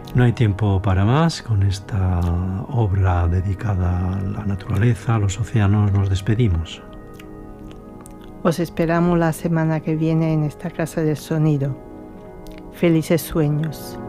No hay tiempo para más. Con esta obra dedicada a la naturaleza, a los océanos, nos despedimos. Os esperamos la semana que viene en esta Casa del Sonido. Felices sueños.